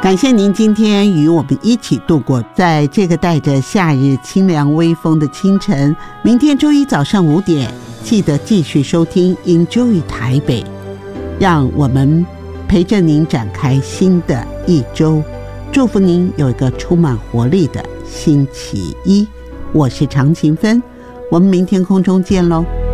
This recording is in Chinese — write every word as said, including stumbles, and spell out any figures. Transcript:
感谢您今天与我们一起度过在这个带着夏日清凉微风的清晨。明天周一早上五点，记得继续收听 Enjoy 台北，让我们陪着您展开新的一周。祝福您有一个充满活力的星期一。我是常勤芬，我们明天空中见喽。